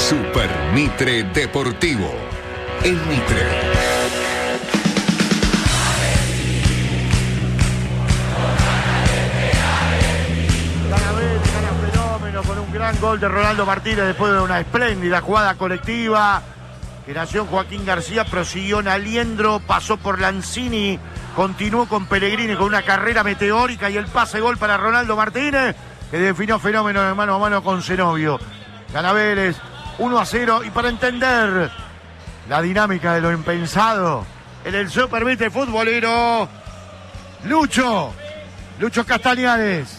Super Mitre Deportivo. El Mitre. Gana fenómeno con un gran gol de Ronaldo Martínez después de una espléndida jugada colectiva que nació en Joaquín García, prosiguió en Aliendro, pasó por Lanzini, continuó con Pellegrini con una carrera meteórica y el pase gol para Ronaldo Martínez, que definió fenómeno de mano a mano con Zenobio. Gana Vélez 1-0, y para entender la dinámica de lo impensado en el Super Mitre futbolero, Lucho Castañares.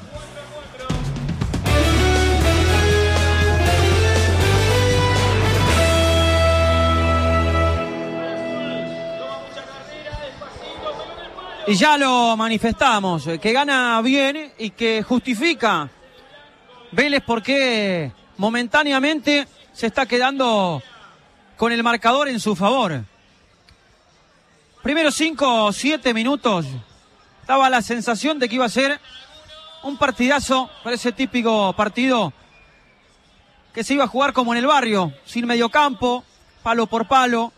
Y ya lo manifestamos, que gana bien y que justifica Vélez porque momentáneamente se está quedando con el marcador en su favor. Primeros 5 o 7 minutos daba la sensación de que iba a ser un partidazo, parece típico partido que se iba a jugar como en el barrio, sin mediocampo, palo por palo,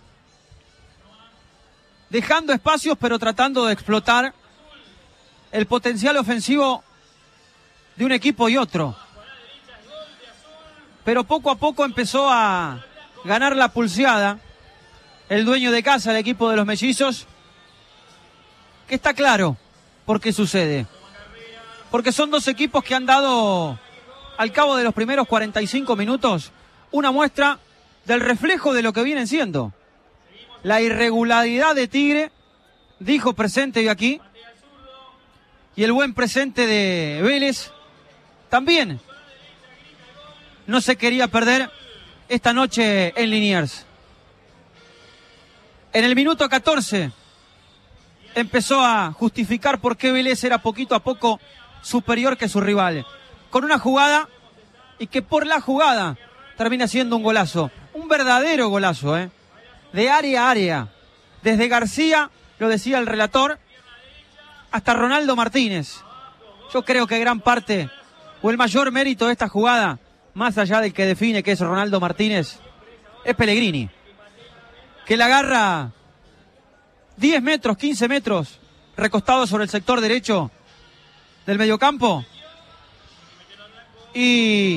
dejando espacios pero tratando de explotar el potencial ofensivo de un equipo y otro. Pero poco a poco empezó a ganar la pulseada el dueño de casa, el equipo de los mellizos, que está claro por qué sucede. Porque son dos equipos que han dado, al cabo de los primeros 45 minutos, una muestra del reflejo de lo que vienen siendo. La irregularidad de Tigre, dijo presente hoy aquí, y el buen presente de Vélez también no se quería perder esta noche en Liniers. En el minuto 14 empezó a justificar por qué Vélez era poquito a poco superior que su rival, con una jugada y que por la jugada termina siendo un golazo, un verdadero golazo, de área a área, desde García, lo decía el relator, hasta Ronaldo Martínez. Yo creo que gran parte o el mayor mérito de esta jugada, más allá del que define que es Ronaldo Martínez, es Pellegrini, que la agarra 10 metros, 15 metros, recostado sobre el sector derecho del mediocampo, y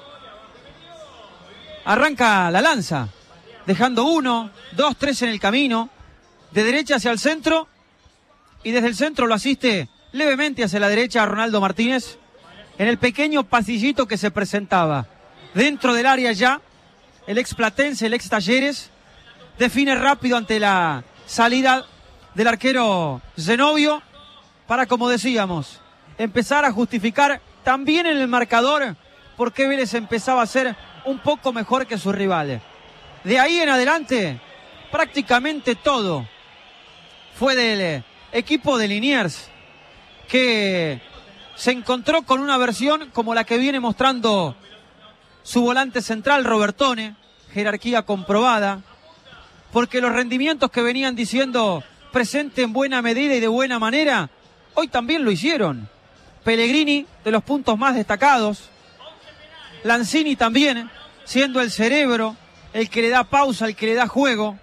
arranca la lanza, dejando 1, 2, 3 en el camino, de derecha hacia el centro, y desde el centro lo asiste levemente hacia la derecha a Ronaldo Martínez, en el pequeño pasillito que se presentaba dentro del área ya. El ex Platense, el ex Talleres, define rápido ante la salida del arquero Zenobio para, como decíamos, empezar a justificar también en el marcador por qué Vélez empezaba a ser un poco mejor que sus rivales. De ahí en adelante, prácticamente todo fue del equipo de Liniers, que se encontró con una versión como la que viene mostrando su volante central, Robertone, jerarquía comprobada, porque los rendimientos que venían diciendo presente en buena medida y de buena manera, hoy también lo hicieron. Pellegrini, de los puntos más destacados, Lanzini también, siendo el cerebro, el que le da pausa, el que le da juego,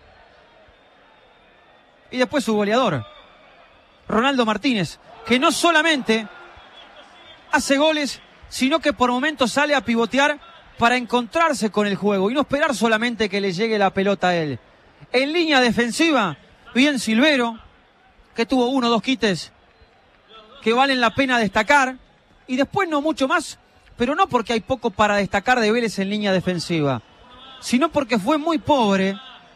y después su goleador, Ronaldo Martínez, que no solamente hace goles, sino que por momentos sale a pivotear para encontrarse con el juego y no esperar solamente que le llegue la pelota a él. En línea defensiva, bien Silvero, que tuvo 1 o 2 quites que valen la pena destacar, y después no mucho más, pero no porque hay poco para destacar de Vélez en línea defensiva, sino porque fue muy pobre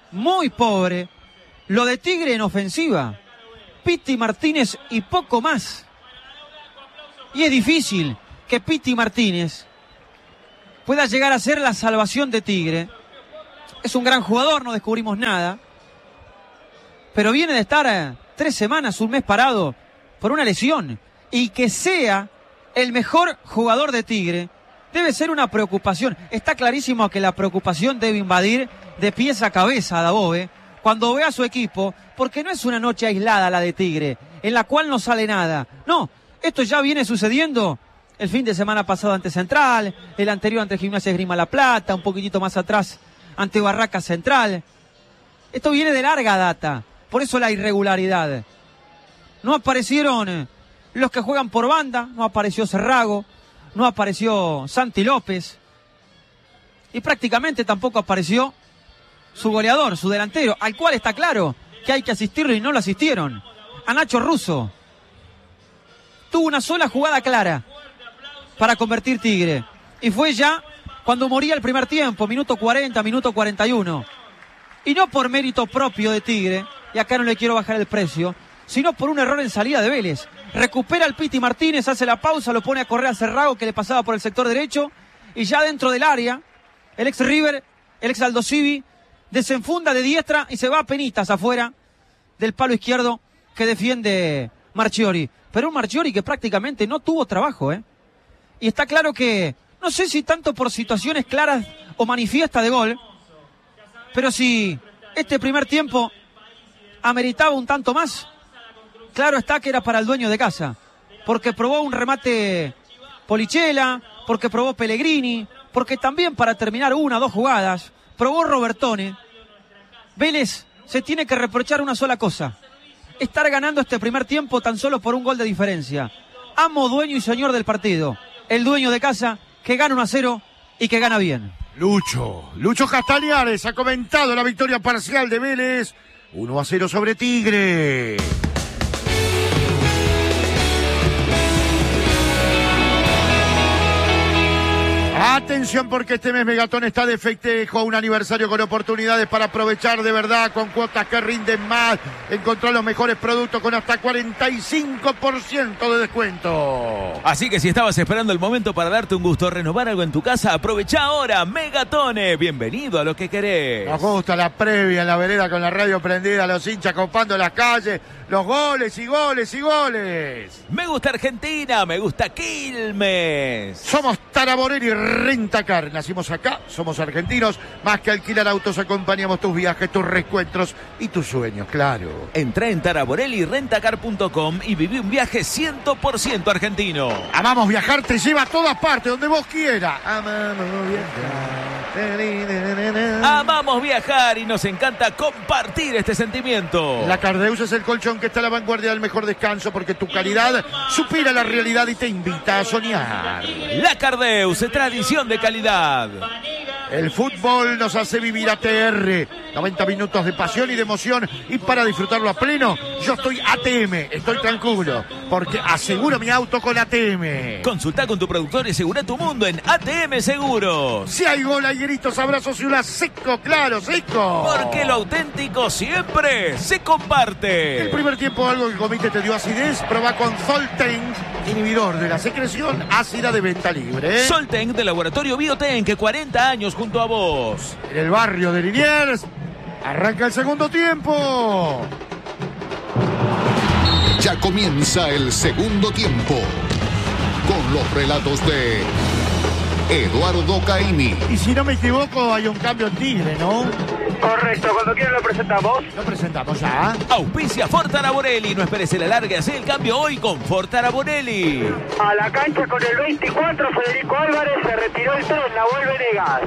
lo de Tigre en ofensiva. Piti Martínez y poco más. Y es difícil que Piti Martínez pueda llegar a ser la salvación de Tigre. Es un gran jugador, no descubrimos nada, pero viene de estar 3 semanas, un mes parado por una lesión, y que sea el mejor jugador de Tigre debe ser una preocupación. Está clarísimo que la preocupación debe invadir de pies a cabeza a Dabove cuando ve a su equipo, porque no es una noche aislada la de Tigre, en la cual no sale nada. No, esto ya viene sucediendo el fin de semana pasado ante Central, el anterior ante Gimnasia Esgrima La Plata, un poquitito más atrás ante Barracas Central. Esto viene de larga data, por eso la irregularidad. No aparecieron los que juegan por banda, no apareció Cerrago, no apareció Santi López y prácticamente tampoco apareció su goleador, su delantero, al cual está claro que hay que asistirlo y no lo asistieron, a Nacho Russo. Tuvo una sola jugada clara para convertir Tigre y fue ya cuando moría el primer tiempo, minuto 40, minuto 41. Y no por mérito propio de Tigre, y acá no le quiero bajar el precio, sino por un error en salida de Vélez. Recupera el Piti Martínez, hace la pausa, lo pone a correr a Cerrago, que le pasaba por el sector derecho, y ya dentro del área, el ex River, el ex Aldo Civi, desenfunda de diestra y se va a penitas afuera del palo izquierdo que defiende Marchiori. Pero un Marchiori que prácticamente no tuvo trabajo, Y está claro que, no sé si tanto por situaciones claras o manifiestas de gol, pero si este primer tiempo ameritaba un tanto más, claro está que era para el dueño de casa, porque probó un remate Polichela, porque probó Pellegrini, porque también para terminar una o dos jugadas, probó Robertone. Vélez se tiene que reprochar una sola cosa: estar ganando este primer tiempo tan solo por un gol de diferencia. Amo, dueño y señor del partido, el dueño de casa que gana 1-0 y que gana bien. Lucho Castañares ha comentado la victoria parcial de Vélez, 1-0 sobre Tigre. Atención, porque este mes Megatón está de festejo, un aniversario con oportunidades para aprovechar de verdad, con cuotas que rinden más, encontrar los mejores productos con hasta 45% de descuento. Así que si estabas esperando el momento para darte un gusto, renovar algo en tu casa, aprovecha ahora, Megatone, bienvenido a lo que querés. Nos gusta la previa en la vereda con la radio prendida, los hinchas copando las calles, los goles y goles y goles. Me gusta Argentina, me gusta Quilmes. Somos Taraborelli Rentacar, nacimos acá, somos argentinos, más que alquilar autos acompañamos tus viajes, tus reencuentros y tus sueños, claro. Entrá en taraborellirentacar.com y viví un viaje 100% argentino. Amamos viajar, te lleva a todas partes, donde vos quieras. Amamos viajar. Amamos viajar y nos encanta compartir este sentimiento. La Cardeus es el colchón que está a la vanguardia del mejor descanso, porque tu calidad supera la realidad y te invita a soñar. La Cardeus, tradición de calidad. El fútbol nos hace vivir ATR, 90 minutos de pasión y de emoción, y para disfrutarlo a pleno, yo estoy ATM, estoy tranquilo, porque aseguro mi auto con ATM. Consulta con tu productor y asegura tu mundo en ATM Seguros. Si hay gol, hay gritos, abrazos y una seco, claro, seco. Porque lo auténtico siempre se comparte. El primer tiempo algo que comiste te dio acidez, probá con Solten, inhibidor de la secreción ácida de venta libre. Solten de Laboratorio Bioten, que 40 años junto a vos. En el barrio de Liniers, arranca el segundo tiempo. Ya comienza el segundo tiempo con los relatos de Eduardo Caini. Y si no me equivoco, hay un cambio en Tigre, ¿no? Correcto, cuando quieran lo presentamos. Lo presentamos ya. Auspicia Ford Taraborelli. No esperes el alargue, hace el cambio hoy con Ford Taraborelli. A la cancha con el 24, Federico Álvarez, se retiró el 3, la vuelve Negas.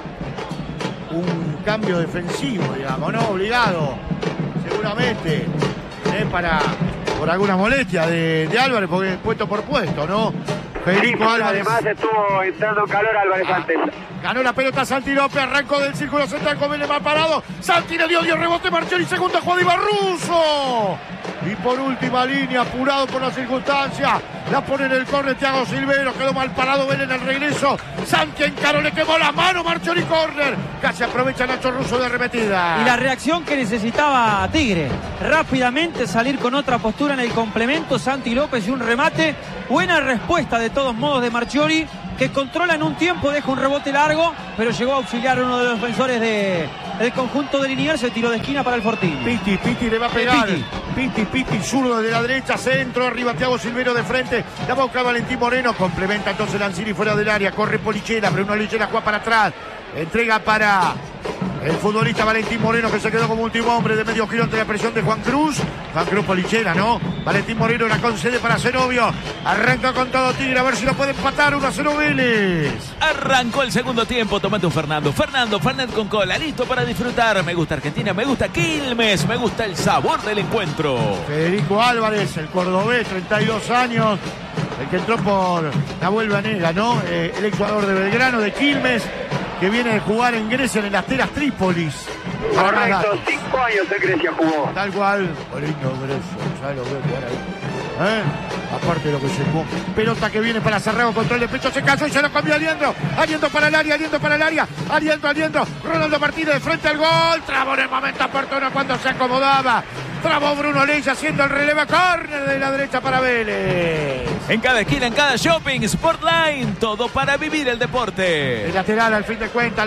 Un cambio defensivo, digamos, ¿no? Obligado, seguramente, por alguna molestia de Álvarez, porque es puesto por puesto, ¿no? Federico Álvarez. Además estuvo entrando calor Álvarez antes. Ganó la pelota Santi López, arrancó del círculo central con Vélez mal parado. Santi le dio rebote, Marchiori, segunda jugada y Barruso. Y por última línea, apurado por la circunstancia, la pone en el córner Thiago Silvero, quedó mal parado Vélez en el regreso. Santi encaró, le quemó la mano, Marchiori, córner. Casi aprovecha Nacho Russo de arremetida. Y la reacción que necesitaba Tigre, rápidamente salir con otra postura en el complemento, Santi López y un remate. Buena respuesta de todos modos de Marchiori, que controla en un tiempo, deja un rebote largo, pero llegó a auxiliar a uno de los defensores del conjunto de Liniers, se tiró de esquina para el Fortín. Piti le va a pegar. Piti, zurdo de la derecha, centro, arriba Thiago Silvero de frente, la busca Valentín Moreno, complementa entonces Lanzini fuera del área, corre Polichela, pero no Polichela juega para atrás, entrega para El futbolista Valentín Moreno, que se quedó como último hombre de medio giro ante la presión de Juan Cruz. Juan Cruz Polichera, ¿no? Valentín Moreno la concede para Zenobio. Arranca con todo Tigre, a ver si lo puede empatar. 1-0 Vélez. Arrancó el segundo tiempo. Tomate un Fernando. Fernet con cola. Listo para disfrutar. Me gusta Argentina, me gusta Quilmes. Me gusta el sabor del encuentro. Federico Álvarez, el cordobés, 32 años. El que entró por Nahuel Banega, ¿no? El exjugador de Belgrano, de Quilmes, que viene de jugar en Grecia, en el Asteras Trípolis. Correcto, 5 años en Grecia jugó. Tal cual. Lindo Grecia, ¿sabes lo que voy a jugar ahí? Aparte de lo que se jugó. Pelota que viene para Sarrago, control de pecho, se cayó y se lo cambió Aliendro. Aliendro para el área, Aliendro para el área. Aliendro. Ronaldo Martínez de frente al gol. Trabó en el momento oportuno cuando se acomodaba. Trabó Bruno Ley haciendo el relevo. Córner de la derecha para Vélez. En cada esquina, en cada shopping, Sportline. Todo para vivir el deporte. El lateral, al fin de cuentas,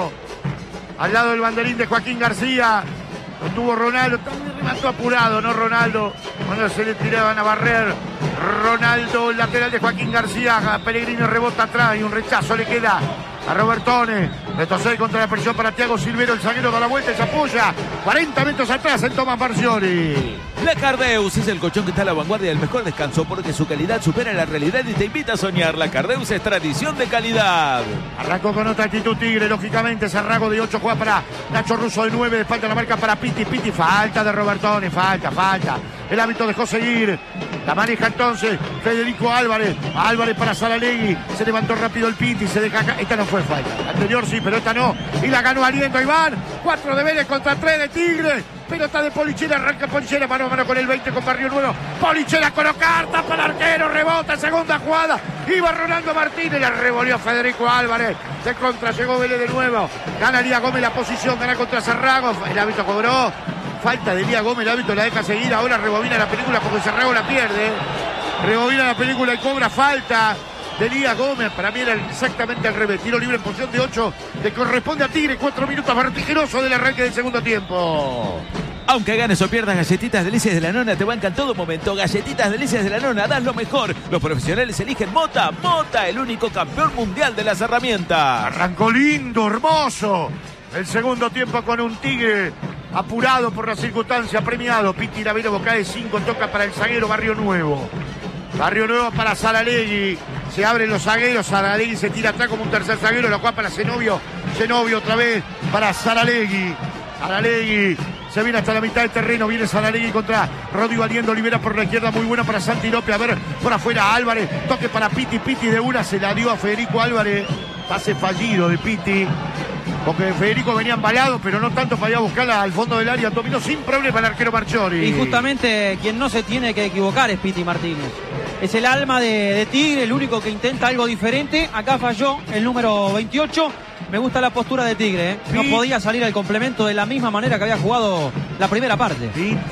al lado del banderín de Joaquín García. Lo tuvo Ronaldo, también remató apurado, ¿no? Ronaldo, cuando se le tiraban a barrer. Ronaldo, el lateral de Joaquín García. Pellegrini rebota atrás y un rechazo le queda a Robertone. Retrocede contra la presión para Thiago Silvero. El zaguero da la vuelta y se apoya 40 metros atrás en Tomás Marcioni. La Cardeus es el colchón que está a la vanguardia del mejor descanso porque su calidad supera la realidad y te invita a soñar. La Cardeus es tradición de calidad. Arrancó con otra actitud Tigre, lógicamente. Sarrago de 8 juega para Nacho Russo de 9. De espalda la marca para Pitti. Falta de Robertone, falta. El hábito dejó seguir. La maneja entonces Federico Álvarez. Álvarez para Saralegui. Se levantó rápido el Pitti. Se deja acá. Esta no fue falta. La anterior sí, pero esta no. Y la ganó Aliendro. Iván. 4 de Vélez contra 3 de Tigre. Pelota de Polichera. Arranca Polichera mano a mano con el 20 con Barrio Nuevo. Polichera con carta para el arquero. Rebota. Segunda jugada. Iba Ronaldo Martínez. La revolvió Federico Álvarez. De contra llegó Vélez de nuevo. Gana Lía Gómez la posición. Gana contra Sarrago. El hábito cobró. Falta de Lía Gómez, el hábito la deja seguir. Ahora rebobina la película porque Sarrago la pierde. Rebobina la película y cobra falta de Lía Gómez. Para mí era exactamente al revés. Tiro libre en posición de 8. Le corresponde a Tigre. 4 minutos vertiginosos del arranque del segundo tiempo. Aunque ganes o pierdas, Galletitas Delicias de la Nona te bancan todo momento. Galletitas Delicias de la Nona, das lo mejor. Los profesionales eligen Mota. Mota, el único campeón mundial de las herramientas. Arrancó lindo, hermoso. El segundo tiempo con un Tigre apurado por la circunstancia, premiado. Pitti Ravero boca de 5, toca para el zaguero Barrio Nuevo. Barrio Nuevo para Saralegui. Se abren los zagueros. Saralegui se tira atrás como un tercer zaguero. Lo juega para Zenobio. Zenobio otra vez para Saralegui. Saralegui se viene hasta la mitad del terreno. Viene Saralegui contra Rodrigo Aliendro. Libera por la izquierda. Muy buena para Santi López. A ver, por afuera Álvarez. Toque para Pitti. Pitti de una se la dio a Federico Álvarez. Pase fallido de Pitti. Porque Federico venía embalado, pero no tanto para ir a buscarla al fondo del área. Dominó sin problema el arquero Marchiori. Y justamente quien no se tiene que equivocar es Pitti Martínez. Es el alma de Tigre, el único que intenta algo diferente. Acá falló el número 28. Me gusta la postura de Tigre, ¿eh? No podía salir al complemento de la misma manera que había jugado la primera parte.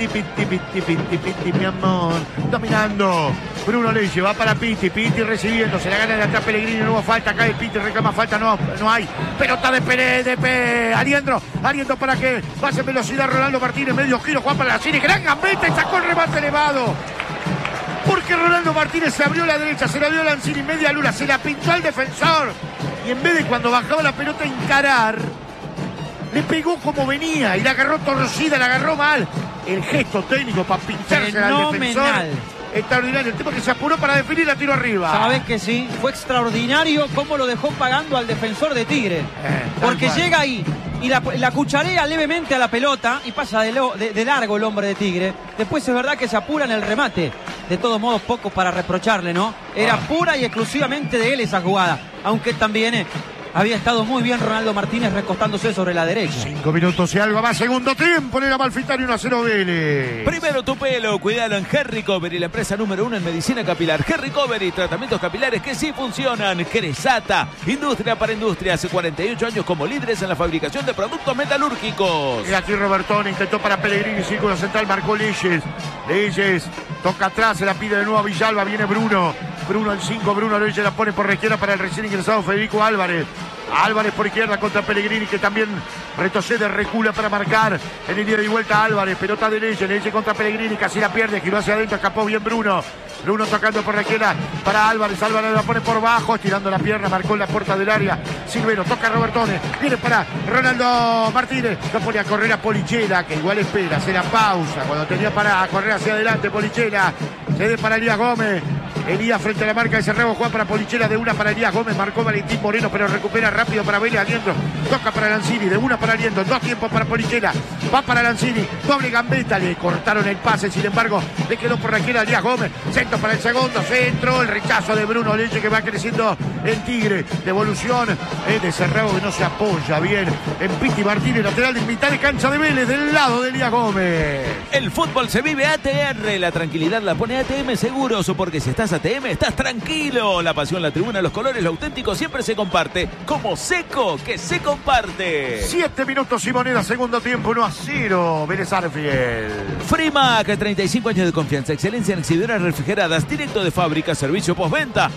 Pitti, mi amor. Dominando. Bruno Leyes va para Pitti. Pitti recibiendo. Se la gana de atrás Pellegrini. No hubo falta. Cae Pitti. Reclama falta. No hay. Pelota de Pérez. Aliendro para que pase velocidad Ronaldo Martínez. Medio giro. Juan para la Cine. Gran gambeta y sacó el remate elevado. Porque Ronaldo Martínez se abrió a la derecha. Se la dio a Lanzini. Media luna. Se la pinchó al defensor. Y en vez de cuando bajaba la pelota encarar, le pegó como venía y la agarró torcida, la agarró mal. El gesto técnico para pincharse al defensor. Extraordinario. El tipo que se apuró para definir la tiro arriba. Sabes que sí, fue extraordinario cómo lo dejó pagando al defensor de Tigre. Porque llega ahí y la cucharea levemente a la pelota y pasa de largo el hombre de Tigre. Después es verdad que se apura en el remate. De todos modos, poco para reprocharle, ¿no? Era pura y exclusivamente de él esa jugada. Aunque también había estado muy bien Ronaldo Martínez recostándose sobre la derecha. 5 minutos y algo más, segundo tiempo en el Amalfitani, 1-0 Vélez. Primero tu pelo, cuídalo en Hair Recovery, la empresa número 1 en medicina capilar. Hair Recovery, tratamientos capilares que sí funcionan. Cresata, industria para industria, hace 48 años como líderes en la fabricación de productos metalúrgicos. Y aquí Robertone intentó para Pellegrini, círculo central, marcó Leyes. Toca atrás, se la pide de nuevo a Villalba, viene Bruno. Bruno el 5, Bruno Leyes la pone por la izquierda para el recién ingresado Federico Álvarez. Álvarez por izquierda contra Pellegrini, que también retrocede, recula para marcar. En el ida y vuelta Álvarez, pelota de Leyes contra Pellegrini, casi la pierde, giró hacia adentro, escapó bien Bruno tocando por la izquierda para Álvarez la pone por bajo, estirando la pierna, marcó en la puerta del área. Silvero, toca a Robertone, viene para Ronaldo Martínez, lo pone a correr a Polichela, que igual espera, hace la pausa, cuando tenía para correr hacia adelante Polichela, cede para Elías Gómez. Elías frente a la marca de Cerrado, juega para Polichela, de una para Elías Gómez, marcó Valentín Moreno, pero recupera rápido para Vélez. Aliendro, toca para Lanzini, de una para Aliendro, 2 tiempos para Polichela, va para Lanzini, doble gambeta, le cortaron el pase, sin embargo, le quedó por la izquierda Elías Gómez, centro para el segundo, centro, el rechazo de Bruno Leyes, que va creciendo en Tigre, devolución de Cerrado, que no se apoya bien en Piti Martínez, lateral de mitad de cancha de Vélez, del lado de Elías Gómez. El fútbol se vive ATR, la tranquilidad la pone ATM Seguros, porque si estás ATM, estás tranquilo. La pasión, la tribuna, los colores, lo auténtico siempre se comparte. Como Seco, que se comparte. 7 minutos y moneda, segundo tiempo, 1-0. Vélez Arfield. Frimac, 35 años de confianza, excelencia en exhibidoras refrigeradas, directo de fábrica, servicio postventa,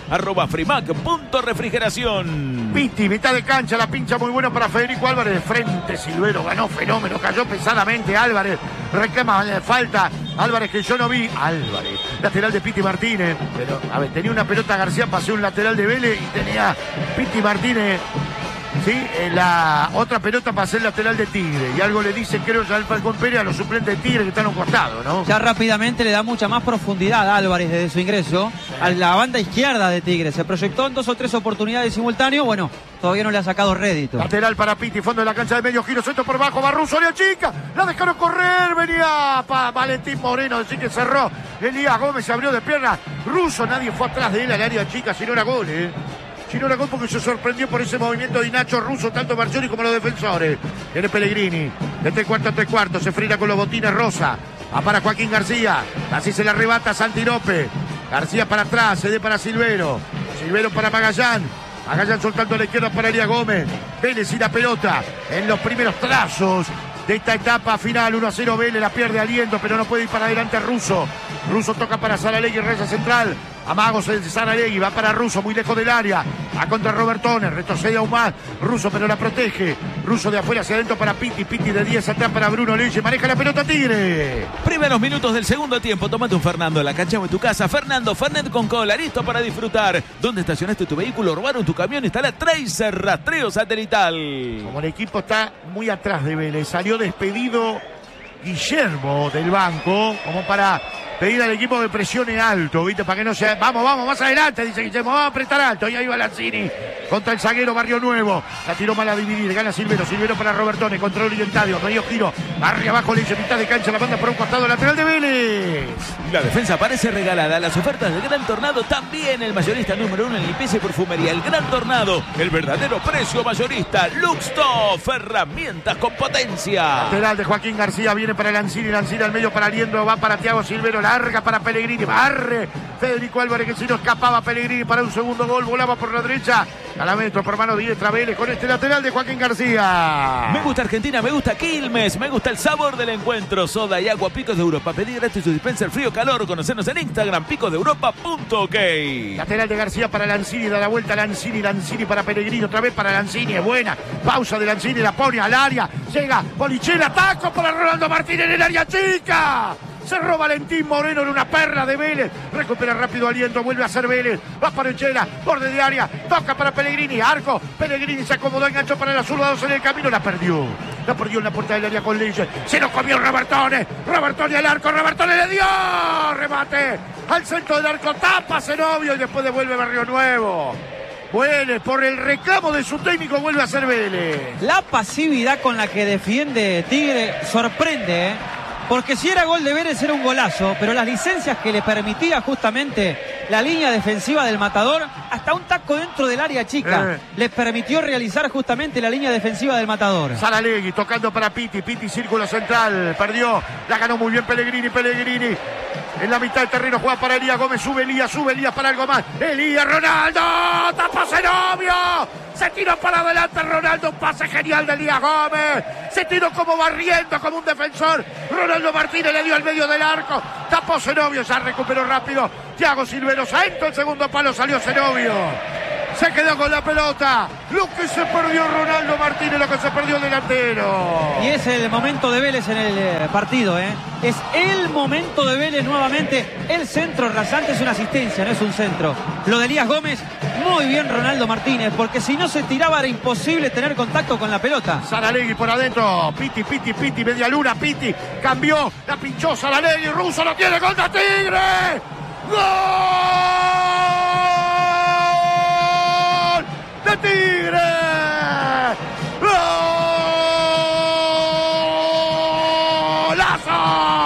@frimac.refrigeración. Piti, mitad de cancha, la pincha muy buena para Federico Álvarez. De frente, Silvero ganó fenómeno, cayó pesadamente Álvarez. Reclama falta. Álvarez, que yo no vi. Álvarez, lateral de Piti Martínez. Pero, a ver, tenía una pelota García, pasó un lateral de Vélez y tenía Piti Martínez. Sí, en la otra pelota pasó el lateral de Tigre. Y algo le dice, creo, ya al Falcón Pérez a los suplentes de Tigre que están a un costado, ¿no? Ya rápidamente le da mucha más profundidad a Álvarez desde su ingreso a la banda izquierda de Tigre. Se proyectó en 2 o 3 oportunidades simultáneas. Bueno, todavía no le ha sacado rédito. Lateral para Piti, fondo de la cancha de medio giro, centro por bajo, Barruso, le chica, la dejaron correr, venía para Valentín Moreno, así que cerró. Elías Gómez se abrió de pierna. Russo, nadie fue atrás de él al área chica, si no era gol, Si no era gol, porque se sorprendió por ese movimiento de Nacho Russo, tanto Marcioni como los defensores. Viene Pellegrini, de 3/4 a 3/4, se frena con los botines Rosa. Va para Joaquín García, así se le arrebata Santi López. García para atrás, cede para Silvero. Silvero para Magallán. Magallán soltando a la izquierda para Elías Gómez. Vélez y la pelota en los primeros trazos de esta etapa final. 1-0 Vélez, la pierde Aliendo, pero no puede ir para adelante Russo. Russo toca para Saralegui, reza central. Amagos de Saralegui, va para Russo, muy lejos del área. Va contra Robertone, retrocede aún más. Russo, pero la protege. Russo de afuera hacia adentro para Piti. Piti de 10 atrás para Bruno Leyes. Maneja la pelota Tigre. Primeros minutos del segundo tiempo. Tómate un Fernando en la cancha o en tu casa. Fernando, Fernet con cola, listo para disfrutar. ¿Dónde estacionaste tu vehículo? ¿Robaron tu camión? Instala Tracer, rastreo satelital. Como el equipo está muy atrás de Vélez, salió despedido Guillermo del banco, como para pedir al equipo que presione alto, ¿viste? Para que no sea... Vamos, más adelante, dice Guillermo, vamos a apretar alto. Y ahí va Lanzini contra el zaguero Barrio Nuevo. La tiró mal a dividir, gana Silvero para Robertone, control orientario, medio giro, barrio abajo, le dice mitad de cancha, la banda por un costado, lateral de Vélez. La defensa parece regalada, las ofertas del Gran Tornado también, el mayorista número 1 en limpieza y perfumería, el Gran Tornado, el verdadero precio mayorista, Luxtoff, herramientas con potencia. Lateral de Joaquín García, viene para Lanzini al medio para Aliendro, va para Thiago Silvero, larga para Pellegrini, barre Federico Álvarez, que si no escapaba Pellegrini para un segundo gol, volaba por la derecha, a la metro por mano diestra Vélez con este lateral de Joaquín García. Me gusta Argentina, me gusta Quilmes, me gusta el sabor del encuentro, soda y agua Picos de Europa, pedir gratis su dispenser frío calor, conocernos en Instagram, picosdeeuropa.ok. Lateral de García para Lanzini, da la vuelta Lanzini para Pellegrini, otra vez para Lanzini, es buena, pausa de Lanzini, la pone al área, llega Polichela, taco para Ronaldo Martínez en el área chica. Cerró Valentín Moreno en una perla de Vélez. Recupera rápido Aliento, vuelve a hacer Vélez. Va para Echela, borde de área. Toca para Pellegrini, arco. Pellegrini se acomodó, enganchó para la zurda, 2 en el camino. La perdió en la puerta del área con Leyes. Se lo comió Robertone. Robertone al arco, Robertone le dio. Remate al centro del arco. Tapa Zenobio y después devuelve Barrio Nuevo. Vélez, por el reclamo de su técnico, vuelve a ser Vélez. La pasividad con la que defiende Tigre sorprende, porque si era gol de Vélez era un golazo, pero las licencias que le permitía justamente la línea defensiva del Matador, hasta un taco dentro del área chica, le permitió realizar justamente la línea defensiva del Matador. Saralegui tocando para Piti, círculo central, perdió, la ganó muy bien Pellegrini. En la mitad del terreno juega para Elías Gómez, sube Elías para algo más. Elías, Ronaldo, tapa Zenobio. Se tiró para adelante Ronaldo, un pase genial de Elías Gómez. Se tiró como barriendo, como un defensor. Ronaldo Martínez le dio al medio del arco. Tapó Zenobio, ya recuperó rápido Thiago Silvero. Entró el segundo palo, salió Zenobio. Se quedó con la pelota. Lo que se perdió Ronaldo Martínez, lo que se perdió el delantero. Y es el momento de Vélez en el partido, ¿eh? Es el momento de Vélez nuevamente. El centro rasante es una asistencia, no es un centro. Lo de Elías Gómez, muy bien Ronaldo Martínez, porque si no se tiraba era imposible tener contacto con la pelota. Saralegui por adentro. Piti, media luna, Piti. Cambió, la pinchó Saralegui. Russo lo tiene contra Tigre. ¡Gol! ¡De Tigre! ¡Golazo!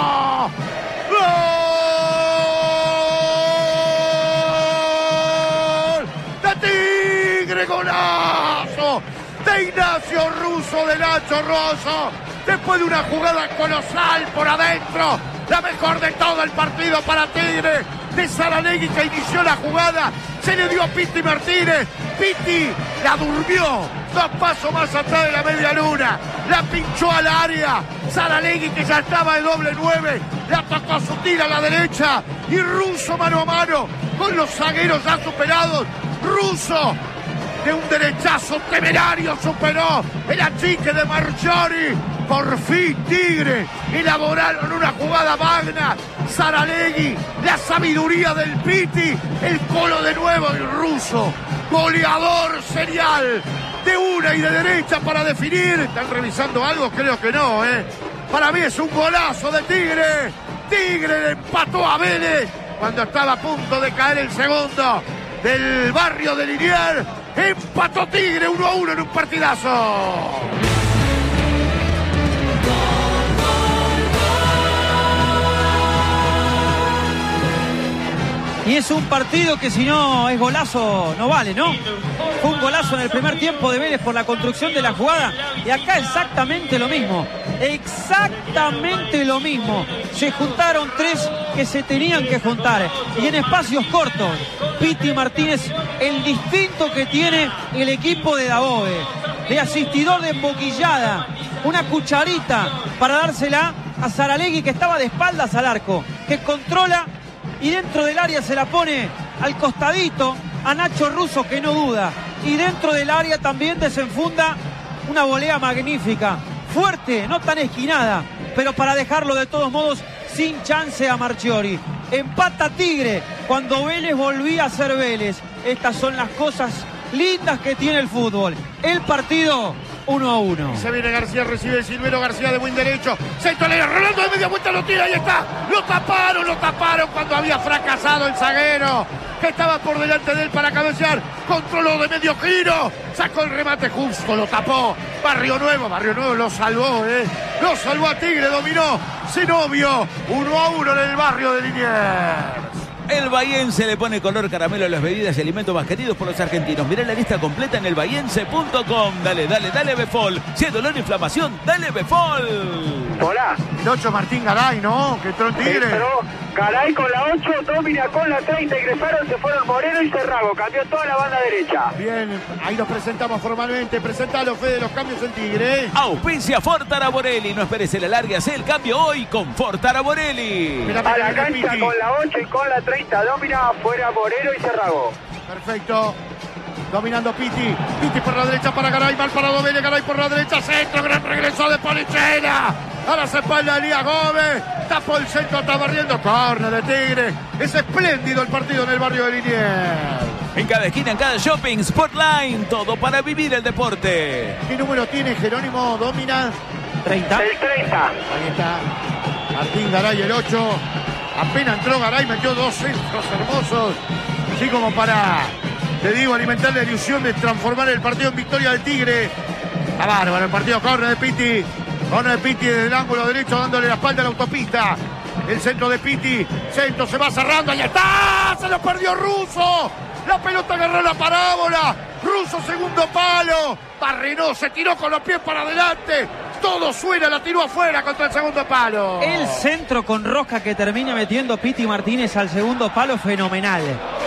¡Gol! ¡De Tigre! ¡Golazo! De Ignacio Russo, de Nacho Rosso. Después de una jugada colosal por adentro. La mejor de todo el partido para Tigre. De Saralegui, que inició la jugada. Se le dio a Piti Martínez. Piti la durmió. 2 pasos más atrás de la media luna. La pinchó al área. Saralegui, que ya estaba de doble 9. La tocó sutil a la derecha. Y Russo mano a mano con los zagueros ya superados. Russo, de un derechazo temerario, superó el achique de Marchiori. Por fin Tigre elaboraron una jugada magna. Saralegui, la sabiduría del Piti, el colo de nuevo del Russo, goleador serial, de una y de derecha para definir. ¿Están revisando algo? Creo que no, Para mí es un golazo de Tigre. Tigre le empató a Vélez cuando estaba a punto de caer el segundo del barrio de Liniers. Empató Tigre 1-1 en un partidazo. Y es un partido que si no es golazo no vale, ¿no? Fue un golazo en el primer tiempo de Vélez por la construcción de la jugada. Y acá exactamente lo mismo. Exactamente lo mismo. Se juntaron 3 que se tenían que juntar. Y en espacios cortos. Piti Martínez, el distinto que tiene el equipo de Dabove. De asistidor de emboquillada. Una cucharita para dársela a Saralegui, que estaba de espaldas al arco. Que controla. Y dentro del área se la pone al costadito a Nacho Russo, que no duda. Y dentro del área también desenfunda una volea magnífica. Fuerte, no tan esquinada, pero para dejarlo de todos modos sin chance a Marchiori. Empata Tigre cuando Vélez volvía a ser Vélez. Estas son las cosas lindas que tiene el fútbol. El partido 1-1. Se viene García, recibe el Silvero García de buen derecho. Centro le Ronaldo de media vuelta, lo tira, ahí está. Lo taparon cuando había fracasado el zaguero, que estaba por delante de él para cabecear. Controló de medio giro, sacó el remate justo, lo tapó. Barrio Nuevo lo salvó, Lo salvó a Tigre, dominó Zenobio. 1-1 en el barrio de Liniers. El bahiense le pone color caramelo a las bebidas y alimentos más queridos por los argentinos. Mirá la lista completa en elbahiense.com. Dale, Befol. Si hay dolor e inflamación, dale Befol. Hola. El 8 Martín Garay, ¿no? Que entró en Tigre. Pero Garay con la 8, Domina con la 30, ingresaron, se fueron Moreno y Cerrago. Cambió toda la banda derecha. Bien, ahí los presentamos formalmente. Presentalo, Fede, los cambios en Tigre. Auspicia Fortara Borelli. No esperes el alargue, hace el cambio hoy con Fortara Borelli. A la cancha con la 8 y con la 30, Domina, afuera Moreno y Cerrago. Perfecto. Dominando Piti. Piti por la derecha para Garay. Mal parado Vélez. Garay por la derecha. Centro. Gran regreso de Polichena. Ahora se espalda Elías Gómez. Tapó el centro. Está barriendo. Córner de Tigre. Es espléndido el partido en el barrio de Liniers. En cada esquina, en cada shopping, Sportline. Todo para vivir el deporte. ¿Qué número tiene Jerónimo Domina? 30. El 30. Ahí está. Martín Garay, el 8. Apenas entró Garay, metió 2 centros hermosos. Así como para, te digo, alimentar la ilusión de transformar el partido en victoria del Tigre. Está bárbaro el partido. Córner de Piti. Córner de Piti desde el ángulo derecho, dándole la espalda a la autopista. El centro de Piti. Centro se va cerrando. ¡Ahí está! ¡Se lo perdió Russo! La pelota agarró la parábola. Russo, segundo palo. Barrenó, se tiró con los pies para adelante. Todo suena, la tiró afuera contra el segundo palo. El centro con rosca que termina metiendo Piti Martínez al segundo palo, fenomenal.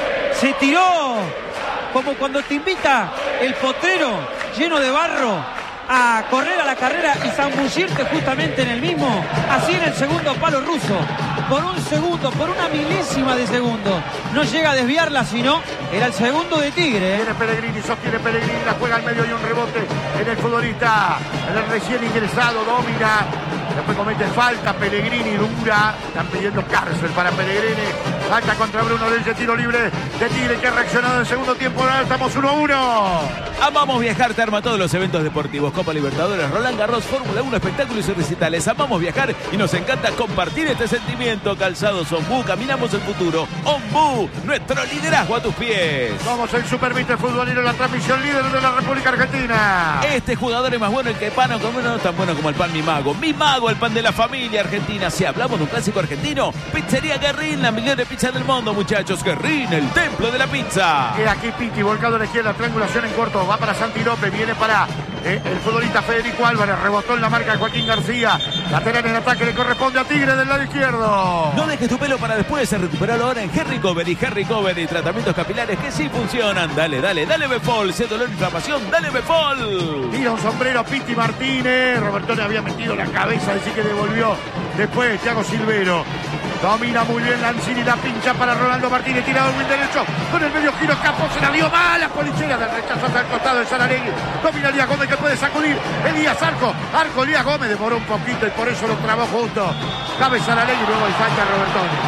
Se tiró como cuando te invita el potrero lleno de barro a correr a la carrera y zambullirte justamente en el mismo. Así en el segundo palo Russo. por un segundo, por una milésima de segundo, no llega a desviarla, sino era el segundo de Tigre. Tiene Pellegrini, sostiene Pellegrini, la juega al medio y un rebote en el futbolista, en el recién ingresado, domina. Después comete falta, Pellegrini dura. Están pidiendo cárcel para Pellegrini. Falta contra Bruno Lage, tiro libre de Tigre que ha reaccionado en el segundo tiempo. Ahora estamos 1-1. Amamos viajar, te arma todos los eventos deportivos. Copa Libertadores, Roland Garros, Fórmula 1, espectáculos y recitales. Amamos viajar y nos encanta compartir este sentimiento. Calzados Ombú, caminamos el futuro. Ombú, nuestro liderazgo a tus pies. Somos el Supervite Futbolero, la transmisión líder de la República Argentina. Este jugador es más bueno el que pan, aunque no es tan bueno como el pan Mi Mago. Mi Mago, el pan de la familia argentina. Si hablamos de un clásico argentino, Pizzería Guerrín, la mejor pizza del mundo, muchachos. Guerrín, el templo de la pizza. Queda aquí Pitti, volcado a la izquierda, triangulación en corto. Va para Santi López, viene para el futbolista Federico Álvarez. Rebotó en la marca de Joaquín García. Lateral en ataque, le corresponde a Tigre del lado izquierdo. No dejes tu pelo para después, recuperarlo ahora en Henry Cover y tratamientos capilares que sí funcionan. Dale Befol, si es dolor e inflamación, dale Befol. Tira un sombrero Pitti Martínez. Robertone había metido la cabeza, así que devolvió. Después Thiago Silvero. Domina muy bien Lanzini, la pincha para Ronaldo Martínez, tira al win derecho, con el medio giro Campos, se la dio mal a Polichera, del rechazo hasta el costado de Saralegui, domina Elías Gómez que puede sacudir, Elías arco Elías Gómez, demoró un poquito y por eso lo trabó justo, cabe Saralegui, luego hay falta Robertone,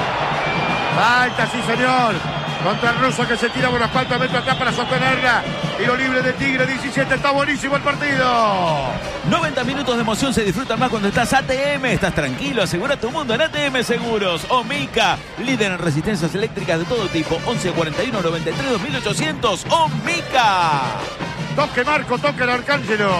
falta sí señor, contra el ruso que se tira por los cuantos metros atrás para sostenerla. Tiro libre de Tigre, 17, está buenísimo el partido. 90 minutos de emoción se disfrutan más cuando estás ATM. Estás tranquilo, asegura tu mundo en ATM Seguros. Omica, líder en resistencias eléctricas de todo tipo. 11 41 93 2800. Omica. Toque Marco, toque el Arcángelo.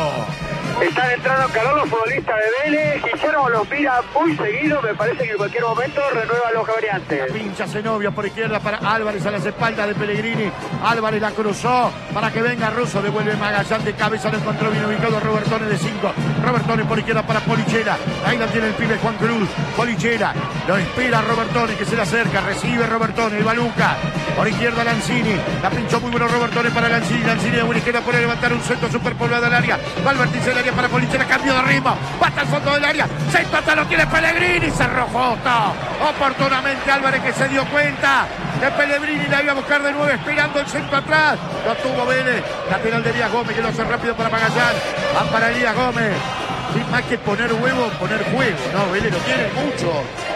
Están entrando calor los futbolistas de Vélez. Guillermo los mira muy seguido. Me parece que en cualquier momento renueva los variantes. Pincha Zenobia por izquierda para Álvarez a las espaldas de Pellegrini. Álvarez la cruzó para que venga Russo. Devuelve Magallán de cabeza. Lo encontró bien ubicado Robertone de 5. Robertone por izquierda para Polichera. Ahí la tiene el pibe Juan Cruz. Polichera lo espera Robertone que se le acerca. Recibe Robertone. El Baluca. Por izquierda Lanzini. La pinchó muy bueno Robertone para Lanzini. Lanzini de buena izquierda puede levantar un centro superpoblado al área. Va al vértice del área para Polichera. Cambio de ritmo. Va hasta el fondo del área. Centro hasta lo tiene Pellegrini. Se arrojó oportunamente Álvarez que se dio cuenta de Pellegrini. La iba a buscar de nuevo esperando el centro atrás. Lo tuvo Vélez. Lateral de Elías Gómez que lo hace rápido para Magallán. Va para Elías Gómez. Y más que poner huevo, poner juego. No, Vélez lo tiene mucho.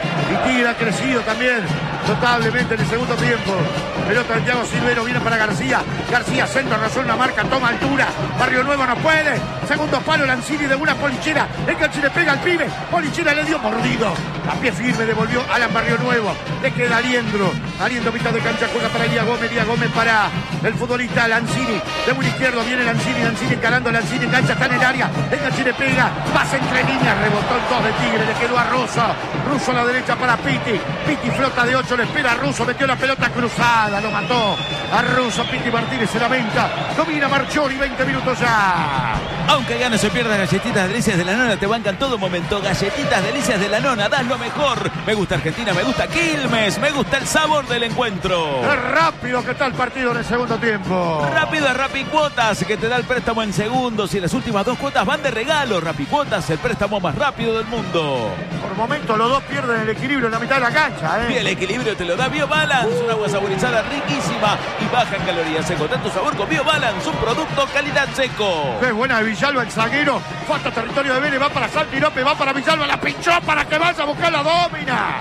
Y Tigre ha crecido también notablemente en el segundo tiempo. Pelota de Thiago Silvero, viene para García. García centro, razón la marca, toma altura. Barrio Nuevo no puede. Segundo palo, Lanzini de una Polichera. El que le pega al pibe. Polichera le dio mordido. A pie firme devolvió Alan Barrio Nuevo. Le queda Aliendro. Aliendro mitad de cancha, juega para Elías Gómez. Elías Gómez para el futbolista Lanzini. De buen izquierdo viene Lanzini. Lanzini encarando Lanzini. Engancha, está en el área. El ganchi le pega. Pasa entre líneas. Rebotó el 2 de Tigre. Le quedó a Russo. Russo a la derecha para Pitti. Pitti flota de 8. Le espera a Russo. Metió la pelota cruzada. Lo mató a Russo. Pitti Martínez se lamenta. Domina Marchiori. 20 minutos ya. Aunque ganes o pierdas, Galletitas Delicias de la Nona te bancan todo momento. Galletitas Delicias de la Nona, das lo mejor. Me gusta Argentina, me gusta Quilmes, me gusta el sabor del encuentro. Qué rápido que está el partido en el segundo tiempo. Rápido es Rapicuotas, que te da el préstamo en segundos y las últimas 2 cuotas van de regalo. Rapicuotas, el préstamo más rápido del mundo. Por momentos los dos pierden el equilibrio en la mitad de la cancha. Y el equilibrio te lo da BioBalance, un agua saborizada riquísima y baja en calorías. Encontrá tu sabor con BioBalance, un producto calidad seco. Qué buena de Villalba, el zaguero. Falta territorio de Vélez, va para Santi López, va para Villalba, la pinchó para que vaya a buscar la domina.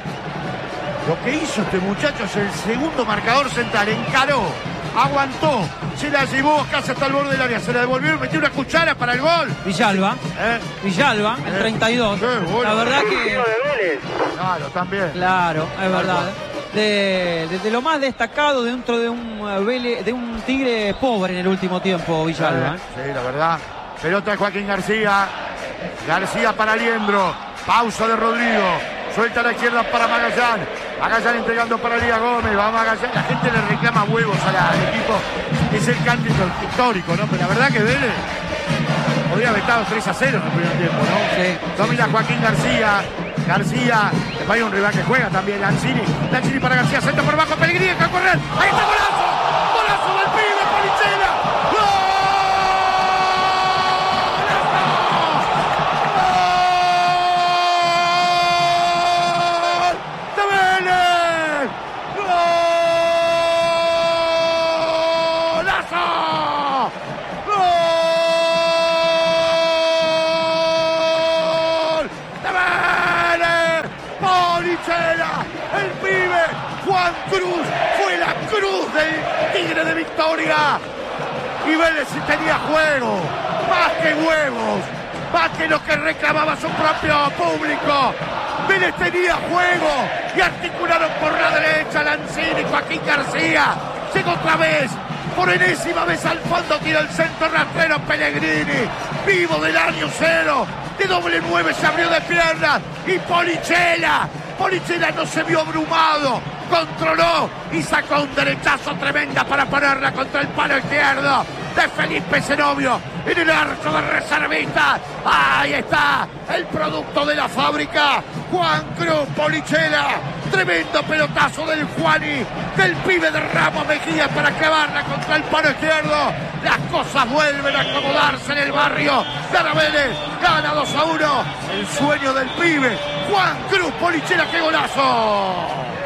Lo que hizo este muchacho es el segundo marcador central, encaró, aguantó, se la llevó casi hasta el borde del área, se la devolvió, metió una cuchara para el gol. Villalba, Villalba, el 32. Bueno. La verdad que... Claro, también. Claro, es verdad. De lo más destacado dentro de un Tigre pobre en el último tiempo, Villalba. Sí, la verdad. Pelota de Joaquín García. García para Aliendro. Pausa de Rodrigo. Suelta a la izquierda para Magallán. Magallán entregando para Elías Gómez. Va Magallán. La gente le reclama huevos al equipo. Es el cambio histórico, ¿no? Pero la verdad que Vélez podría haber estado 3-0 en el primer tiempo, ¿no? Sí. Domina Joaquín García. García. Después hay un rival que juega también. Lanzini. Lanzini para García. Centro por bajo. Pellegrini que a correr. Ahí está golazo. Golazo del pibe. Polichera. ¡Gol! ¡De Polichela, el pibe Juan Cruz, fue la cruz del Tigre de Victoria. Y Vélez tenía juego, más que huevos, más que lo que reclamaba su propio público. Vélez tenía juego y articularon por la derecha Lanzini, Joaquín García. Llegó otra vez, por enésima vez al fondo, tiró el centro rastrero Pellegrini, vivo del año cero. De doble 9 se abrió de piernas y Polichela no se vio abrumado, controló y sacó un derechazo tremenda para ponerla contra el palo izquierdo de Felipe Zenobio en el arco de reservista. Ahí está el producto de la fábrica, Juan Cruz Polichela. Tremendo pelotazo del Juani, del pibe de Ramos Mejía para clavarla contra el palo izquierdo. Las cosas vuelven a acomodarse en el barrio. Gana Vélez, gana 2-1. El sueño del pibe, Juan Cruz Polichela, ¡qué golazo!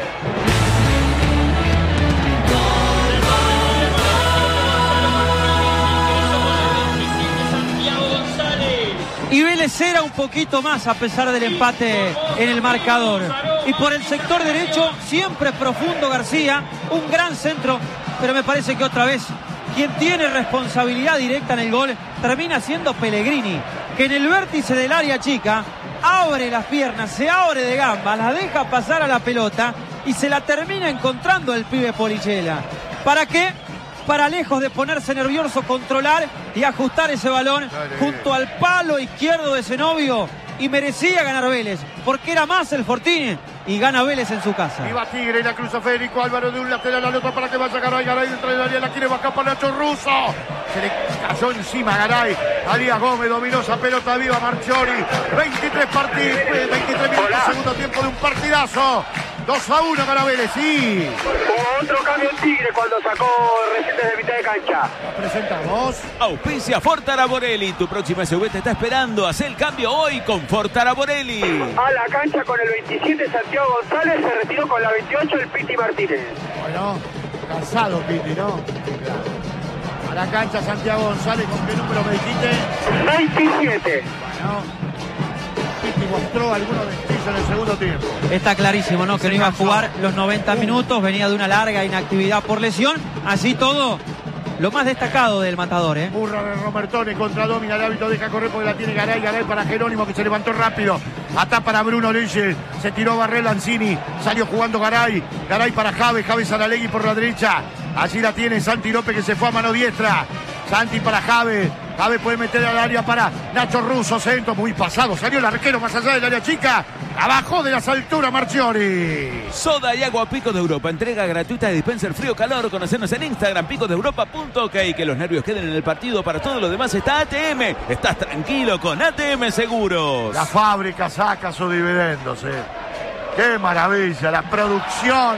Y Vélez era un poquito más a pesar del empate en el marcador. Y por el sector derecho, siempre profundo García, un gran centro, pero me parece que otra vez quien tiene responsabilidad directa en el gol termina siendo Pellegrini, que en el vértice del área chica abre las piernas, se abre de gamba, la deja pasar a la pelota y se la termina encontrando el pibe Polichela. ¿Para qué? Para, lejos de ponerse nervioso, controlar y ajustar ese balón junto al palo izquierdo de Zenobio. Y merecía ganar Vélez, porque era más el Fortín. Y gana Vélez en su casa. Y va Tigre, la cruza Federico Álvaro de un lateral al otro para que vaya Garay. Garay dentro del área, la quiere bajar para Nacho Russo. Se le cayó encima Garay. Alías Gómez dominó esa pelota viva. Marchiori, 23 minutos, segundo tiempo de un partidazo. 2-1 para Vélez, sí. Hubo otro cambio en Tigre cuando sacó recién desde mitad de cancha. Presentamos. Auspicia Fortaraborelli. Tu próxima SUV te está esperando. Haz el cambio hoy con Fortaraborelli. A la cancha con el 27 Santiago González, se retiró con la 28 el Piti Martínez. Bueno, cansado Piti, ¿no? A la cancha Santiago González, ¿con qué número me dijiste? 27. Bueno, Piti mostró algunos destellos en el segundo tiempo. Está clarísimo, ¿no? Que no iba a jugar los 90 minutos, venía de una larga inactividad por lesión. Así todo, lo más destacado del matador, ¿eh? Burra de Robertone contra Domina, el hábito deja correr porque la tiene Garay. Garay para Jerónimo, que se levantó rápido. Atá para Bruno Leyes, se tiró Barré Lanzini, salió jugando Garay. Garay para Javes, Javes Saralegui por la derecha. Allí la tiene Santi López, que se fue a mano diestra. Santi para Javes. Javes puede meter al área para Nacho Russo, centro muy pasado. Salió el arquero más allá del área chica. Abajo de las alturas Marchiori. Soda y agua Picos de Europa. Entrega gratuita de dispenser frío-calor. Conocernos en Instagram, picosdeeuropa.ok. Que los nervios queden en el partido. Para todo lo demás está ATM. Estás tranquilo con ATM Seguros. La fábrica saca sus dividendos, ¿eh? ¡Qué maravilla! La producción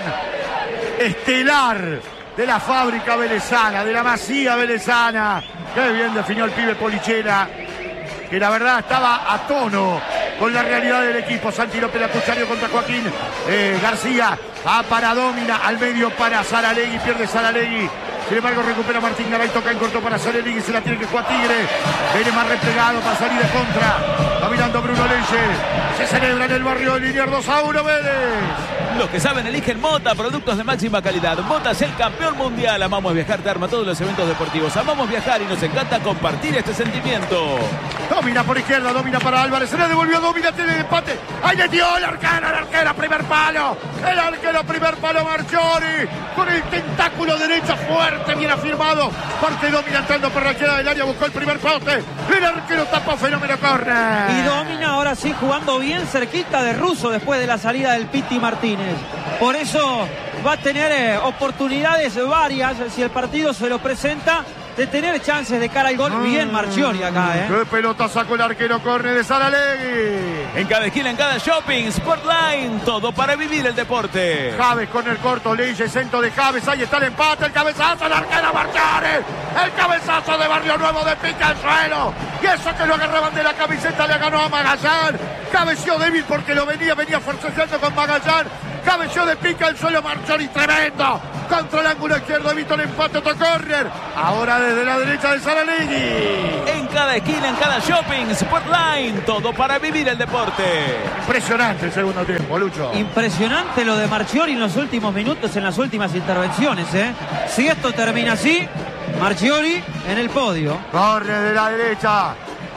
estelar de la fábrica velezana, de la Masía velezana. ¡Qué bien definió el pibe Polichela! Que la verdad estaba a tono con la realidad del equipo. Santi López, Acuchario contra Joaquín García. Para Domina, al medio para Saralegui, pierde Saralegui. Sin embargo recupera Martín Garay, toca en corto para Saralegui, se la tiene que jugar Tigre. Viene más replegado para salir de contra. Va mirando Bruno Leyes. Se celebra en el barrio de Liniers 2-1 Vélez. Los que saben eligen Mota, productos de máxima calidad. Mota es el campeón mundial. Amamos viajar, te arma todos los eventos deportivos. Amamos viajar y nos encanta compartir este sentimiento. Domina por izquierda, domina para Álvarez. Se le devolvió Domina, tiene el empate. Ahí le dio el arquero, primer palo. El arquero, primer palo, Marchiori. Con el tentáculo derecho fuerte, bien afirmado. Parte Domina entrando por la izquierda del área, buscó el primer poste. El arquero tapó, fenómeno, corre. Y Domina ahora sí jugando bien cerquita de Russo después de la salida del Piti Martínez. Por eso va a tener oportunidades varias, si el partido se lo presenta, de tener chances de cara al gol. Bien Marchiori acá, ¿eh? Qué pelota sacó el arquero, corre de Saralegui. En cada esquina, en cada shopping, Sportline, todo para vivir el deporte. Javes con el corto, Leyes, centro de Javes, ahí está el empate, el cabezazo, el arquero Marchiori. El cabezazo de Barrio Nuevo de pica al suelo. Y eso que lo agarraban de la camiseta le ganó a Magallán. Cabeció débil porque lo venía forcejeando con Magallán. Cabeció de pica el suelo Marchiori, tremendo. Contra el ángulo izquierdo, evitó el empate, otro córner. Ahora desde la derecha de Saralegui. En cada esquina, en cada shopping, Sportline, todo para vivir el deporte. Impresionante el segundo tiempo, Lucho. Impresionante lo de Marchiori en los últimos minutos, en las últimas intervenciones. Si esto termina así, Marchiori en el podio. Corre de la derecha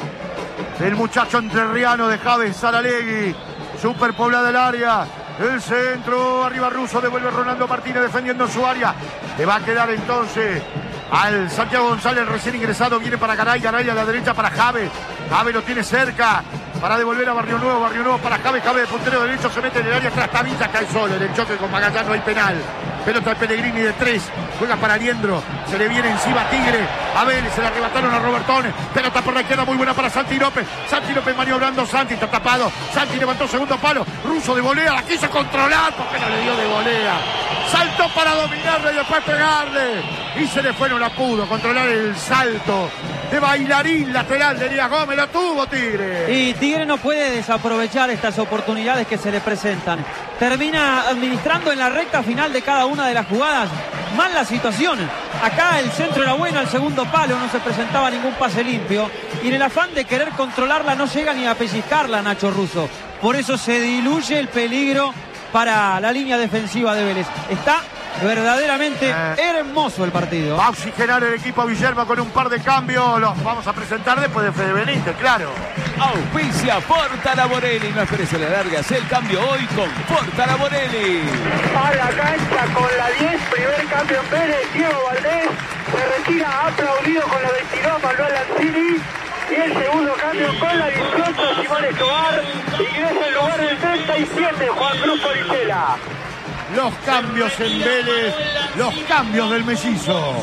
el muchacho entrerriano de Javes Saralegui. Superpoblada el área. El centro, arriba Russo, devuelve Ronaldo Martínez defendiendo su área. Le va a quedar entonces al Santiago González recién ingresado. Viene para Garay, Garay a la derecha para Javes. Javes lo tiene cerca para devolver a Barrio Nuevo para Javes. Javes de puntero derecho se mete en el área tras Tavilla, cae solo. En el choque con Magallanes no hay penal. Pelota de Pellegrini de 3. Juega para Aliendro. Se le viene encima Tigre. A Vélez, se le arrebataron a Robertone. Pelota por la izquierda muy buena para Santi López. Santi López maniobrando. Santi está tapado. Santi levantó segundo palo. Russo de volea. La quiso controlar. ¿Por qué no le dio de volea? Saltó para dominarle y después pegarle. Y se le fue, no la pudo controlar el salto de bailarín lateral de Elías Gómez. Lo tuvo Tigre. Y Tigre no puede desaprovechar estas oportunidades que se le presentan. Termina administrando en la recta final de cada una de las jugadas mal la situación. Acá el centro era bueno, al segundo palo no se presentaba ningún pase limpio. Y en el afán de querer controlarla no llega ni a pellizcarla Nacho Russo. Por eso se diluye el peligro para la línea defensiva de Vélez. Está verdaderamente hermoso el partido. Va a oxigenar el equipo Villermo con un par de cambios. Los vamos a presentar después de Fede Benítez, claro. Auspicia Porta Laborelli. No esperes a la larga, haz el cambio hoy con Porta Laborelli. A la cancha con la 10, primer cambio en Vélez, Diego Valdés. Se retira aplaudido con la 22, Manuel Lanzini. Y el segundo cambio con la 18, Simón Escobar. Ingresa en lugar del 37, Juan Cruz Poricela. Los cambios en Vélez, los cambios del mellizo.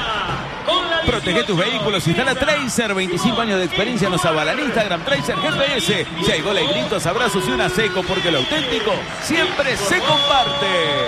Protege tus vehículos, instala Tracer, 25 años de experiencia nos avalan. Instagram, Tracer GPS. Si hay goles, gritos, abrazos y una seco, porque lo auténtico siempre se comparte.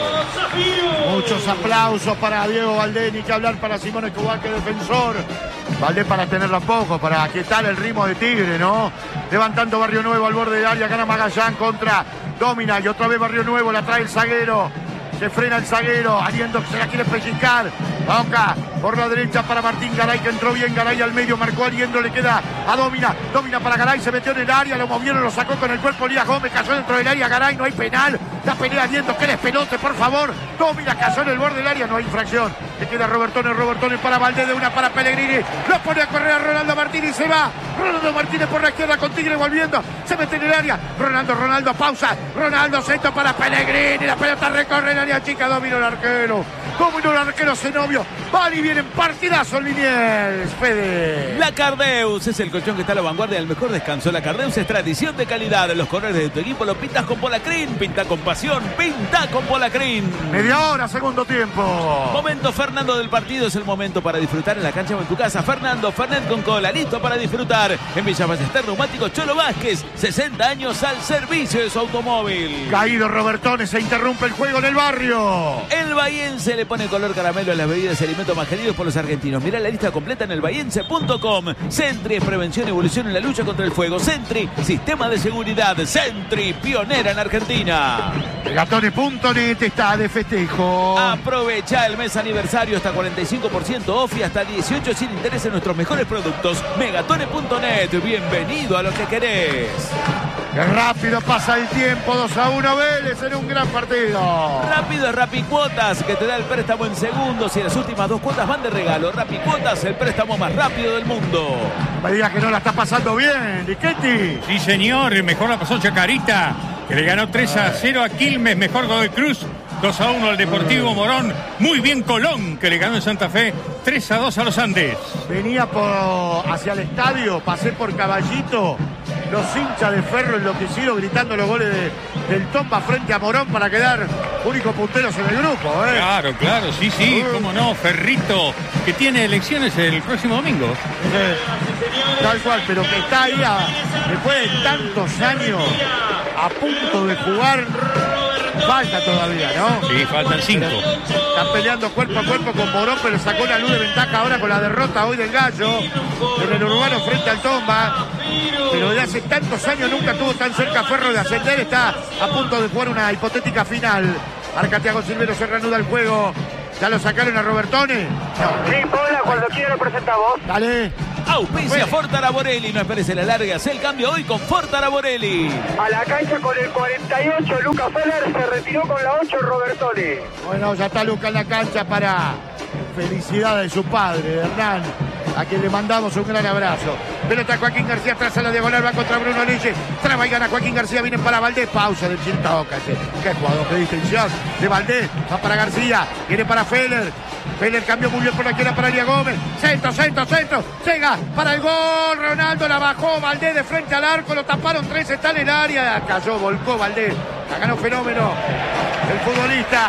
Muchos aplausos para Diego Valdés, ni que hablar para Simón Escobar, que defensor. Valdés para tenerlo a poco, para aquietar el ritmo de Tigre, ¿no? Levantando Barrio Nuevo al borde del área, gana Magallanes contra Domina y otra vez Barrio Nuevo, la trae el zaguero. Se frena el zaguero, Aliendo que se la quiere pellizcar. Toca por la derecha para Martín Garay, que entró bien. Garay al medio, marcó Aliendo, le queda a Domina. Domina para Garay, se metió en el área, lo movieron, lo sacó con el cuerpo Elías Gómez, cayó dentro del área. Garay, no hay penal. La pelea Aliendo, que despelote, por favor. Domina cayó en el borde del área, no hay infracción. Le queda Robertone para Valdés, de una para Pellegrini. Lo pone a correr a Ronaldo Martínez y se va. Ronaldo Martínez por la izquierda con Tigre volviendo. Se mete en el área. Ronaldo, pausa. Ronaldo, centro para Pellegrini. La pelota recorre el área chica, dominó el arquero. Dominó el arquero Zenobio. Van y vienen partidazo el Liniers, Fede. La Cardeus es el colchón que está a la vanguardia del mejor descanso. La Cardeus es tradición de calidad. Los colores de tu equipo lo pintas con Polacrin. Pinta con pasión, pinta con Polacrin. Media hora, segundo tiempo. Momento Fernando del partido. Es el momento para disfrutar en la cancha o en tu casa. Fernando, Fernet con cola, listo para disfrutar. En Villa Ballester, Neumático Cholo Vázquez. 60 años al servicio de su automóvil. Caído Robertone, se interrumpe el juego en el barrio. El bahiense le pone color caramelo a las bebidas y alimentos más queridos por los argentinos. Mirá la lista completa en elbahiense.com. Sentry es prevención y evolución en la lucha contra el fuego. Sentry, sistema de seguridad. Sentry, pionera en Argentina. Megatones.net está de festejo. Aprovecha el mes aniversario, hasta 45% off y hasta 18 sin interés en nuestros mejores productos. Megatones.net, bienvenido a lo que querés. Qué rápido pasa el tiempo, 2-1 Vélez en un gran partido. Rápido es Rapicuotas, que te da el préstamo en segundos y las últimas 2 cuotas van de regalo. Rapicuotas, el préstamo más rápido del mundo. Me digas que no la está pasando bien, Lichetti. Sí, señor, mejor la pasó Chacarita, que le ganó 3-0 a Quilmes, mejor Godoy Cruz. 2-1 al Deportivo Morón. Muy bien Colón, que le ganó en Santa Fe 3-2 a los Andes. Venía hacia el estadio, pasé por Caballito. Los hinchas de Ferro enloquecidos gritando los goles del Tomba frente a Morón para quedar únicos punteros en el grupo. Claro, sí, cómo no, Ferrito, que tiene elecciones el próximo domingo. Tal cual, pero que está ahí después de tantos años a punto de jugar. Falta todavía, ¿no? Sí, faltan 5. Están peleando cuerpo a cuerpo con Morón, pero sacó una luz de ventaja ahora con la derrota hoy del Gallo en el Urbano frente al Tomba. pero de hace tantos años nunca estuvo tan cerca Ferro de ascender. Está a punto de jugar una hipotética final. Arca Thiago Silvero, se reanuda el juego. ¿Ya lo sacaron a Robertone? No. Sí, Paula, cuando quiera lo presentamos. Dale. Auspicia Ford Araborelli. No esperes el alargue. Haz el cambio hoy con Ford Araborelli. A la cancha con el 48, Luca Feller. Se retiró con la 8, Robertone. Bueno, ya está Luca en la cancha para felicidad de su padre, Hernán, a quien le mandamos un gran abrazo. Pelota Joaquín García, tras a la diagonal, va contra Bruno Leyes. Traba y gana Joaquín García, viene para Valdés. Pausa del Chintoca. Qué jugador, qué distinción de Valdés. Va para García, viene para Feller. Feller cambió muy bien por la izquierda para Elia Gómez. Centro. Llega para el gol. Ronaldo la bajó. Valdés de frente al arco. Lo taparon 3. Está en el área. Cayó, volcó Valdés. La ganó Fenómeno. El futbolista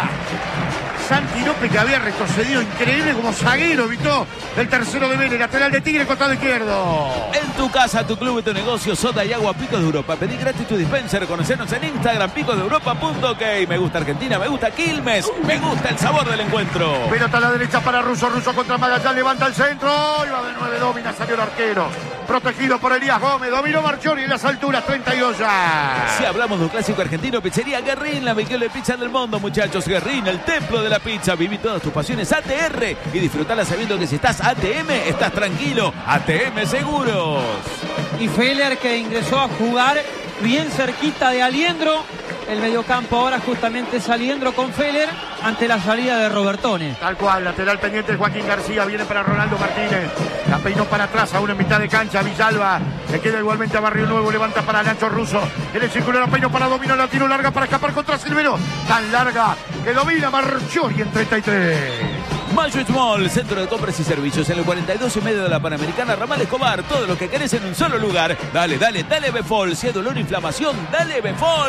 Santi López, que había retrocedido increíble como zaguero, evitó el tercero de Vélez, lateral de Tigre, costado izquierdo. En tu casa, tu club y tu negocio, soda y agua Picos de Europa. Pedí gratis tu dispenser, conocernos en Instagram, picosdeeuropa.ok. Me gusta Argentina, me gusta Quilmes, me gusta el sabor del encuentro. Pelota a la derecha para Russo contra Magallanes, levanta el centro, y va de 9, domina, salió el arquero. Protegido por Elías Gómez, dominó Marchiori en las alturas, 32 ya. Si hablamos de un clásico argentino, pizzería Guerrín, la mejor pizza del mundo, muchachos. Guerrín, el templo de la pizza. Viví todas tus pasiones ATR y disfrutala sabiendo que si estás ATM, estás tranquilo. ATM Seguros. Y Feller, que ingresó a jugar bien cerquita de Aliendro. El mediocampo ahora justamente es Aliendro con Feller ante la salida de Robertone. Tal cual, lateral pendiente Joaquín García, viene para Ronaldo Martínez. La peinó para atrás, a una en mitad de cancha. Villalba, le queda igualmente a Barrio Nuevo, levanta para Nacho Russo. En el círculo la peinó para dominar, la tiro larga para escapar contra Silvero. Tan larga que domina Marchiori en 33. Mayo Mall, centro de compras y servicios en el 42 y medio de la Panamericana, Ramal Escobar. Todo lo que querés en un solo lugar. Dale Befol. Si hay dolor o inflamación, dale Befol.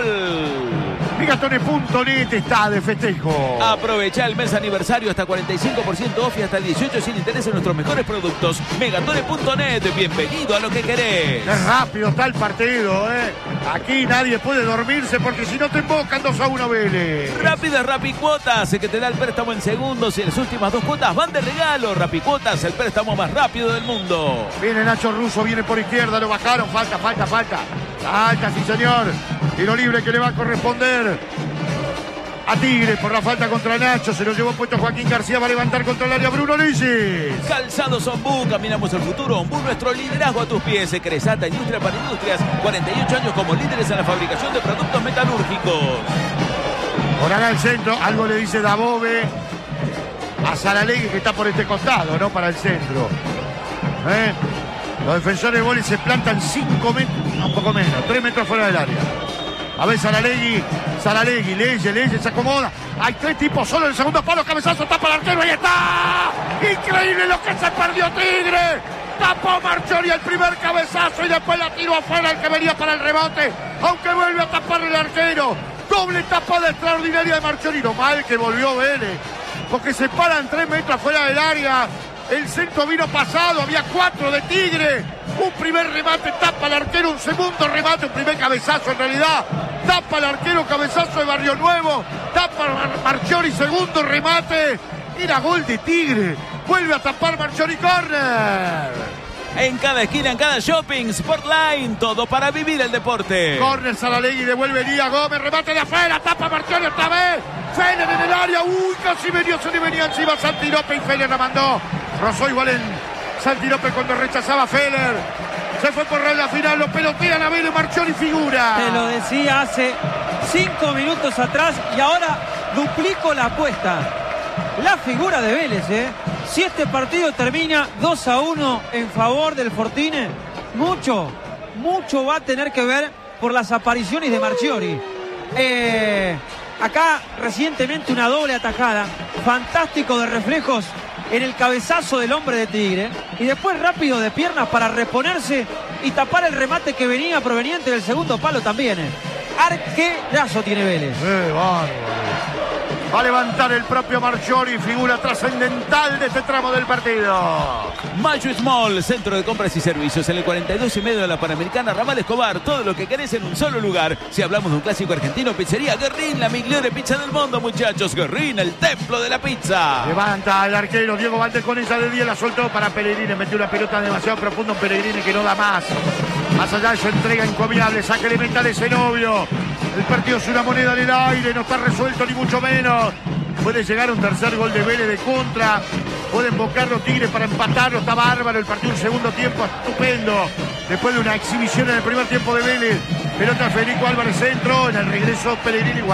Bigatone.net está de festejo. Aprovecha el mes aniversario, hasta 45% off y hasta el 18 sin interés en nuestros mejores productos. Megatone.net, bienvenido a lo que querés. Qué rápido está el partido, Aquí nadie puede dormirse porque si no te embocan 2-1 Vélez. Rápidas Rapicuotas, que te da el préstamo en segundos y en las últimas 2 cuotas van de regalo. Rapicuotas, el préstamo más rápido del mundo. Viene Nacho Russo, viene por izquierda, lo bajaron, falta. Falta, sí señor. Tiro libre que le va a corresponder a Tigre por la falta contra Nacho. Se lo llevó puesto Joaquín García, va a levantar contra el área Bruno Leyes. Calzados Ombú, caminamos el futuro. Ombú, nuestro liderazgo a tus pies. Cresata, Industria para Industrias, 48 años como líderes en la fabricación de productos metalúrgicos. Por acá al centro, algo le dice Dabove a Saralegui, que está por este costado, no para el centro. Los defensores de Vélez se plantan 5 metros, un poco menos, 3 metros fuera del área. A ver Saralegui, Leyes, se acomoda. Hay 3 tipos solo en el segundo palo, cabezazo, tapa el arquero, ahí está. Increíble lo que se perdió Tigre. Tapó Marchiori el primer cabezazo y después la tiró afuera el que venía para el rebote, aunque vuelve a tapar el arquero. Doble tapada extraordinaria de Marchiori. Lo mal que volvió Vélez, porque se paran 3 metros fuera del área. El centro vino pasado, había 4 de Tigre. Un primer remate, tapa el arquero, un segundo remate, un primer cabezazo en realidad. Tapa el arquero, cabezazo de Barrio Nuevo. Tapa Marchiori, segundo remate. Era gol de Tigre. Vuelve a tapar Marchiori, córner. En cada esquina, en cada shopping, Sportline, todo para vivir el deporte. Córner, Saralegui, devuelve Elías Gómez, remate de afuera, tapa Marchiori otra vez. Feller en el área, casi se le venía encima Santi López y Feller la mandó. Rozó igual en Santi López cuando rechazaba Feller. Se fue por la final, lo pelotean a Vélez, Marchiori figura. Te lo decía hace 5 minutos atrás y ahora duplico la apuesta. La figura de Vélez, Si este partido termina 2-1 en favor del Fortine, mucho va a tener que ver por las apariciones de Marchiori. Acá recientemente una doble atajada, fantástico de reflejos en el cabezazo del hombre de Tigre y después rápido de piernas para reponerse y tapar el remate que venía proveniente del segundo palo también. Arquerazo tiene Vélez. Bárbaro. Va a levantar el propio Marchiori, figura trascendental de este tramo del partido. Mayo Small, centro de compras y servicios en el 42 y medio de la Panamericana, Ramal Escobar. Todo lo que querés en un solo lugar. Si hablamos de un clásico argentino, pizzería Guerrín, la migliore pizza del mundo, muchachos. Guerrín, el templo de la pizza. Levanta el arquero Diego Valdés con esa de 10, la soltó para Pellegrini. Metió una pelota demasiado profunda, un Pellegrini que no da más. Más allá de esa entrega encomiable, saque elemental de Zenobio. El partido es una moneda en el aire, no está resuelto ni mucho menos. Puede llegar un tercer gol de Vélez de contra. Pueden invocar los Tigres para empatarlo. Está bárbaro el partido, un segundo tiempo estupendo. Después de una exhibición en el primer tiempo de Vélez. Pelota Federico Álvarez, centro. En el regreso Pellegrini.